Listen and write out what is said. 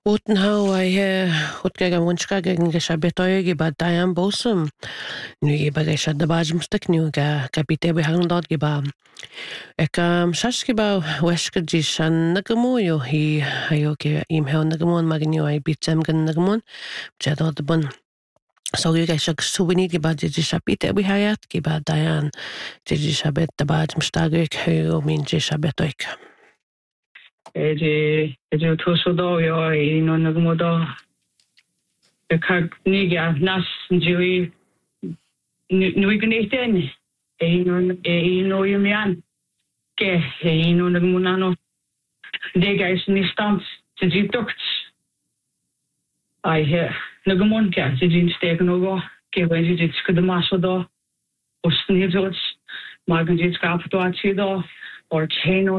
Utenhau ai hutgaga munchkaga ngisha betoygi ba dayan bosum. Nu ba gisha da bajim stik nu ga bite be hang dot giba. Ek shashki ba weshka jishan nagamoyo hi hayo ke im hel nagamon magniu ai bitem gan nagamon. Jadot bun. So you guys shak subini giba jisha bite be hayat giba dayan jisha bet da bajim stagik hayo min jisha betoik. 이제 토소도요 이노는 뭐도 각 니가 나스지위 누이그네텐 이노유미안 게 이노는 문나노 내가 있는 stand 지지독 아예 너그몬 게 지진스테그 노고 게왠지 지스크드 마소도 오스니 조츠 마근지 스카프도 아치도 or chain